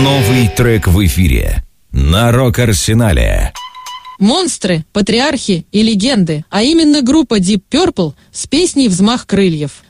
Новый трек в эфире на Рок-Арсенале. Монстры, патриархи и легенды, а именно группа Deep Purple с песней «Взмах крыльев».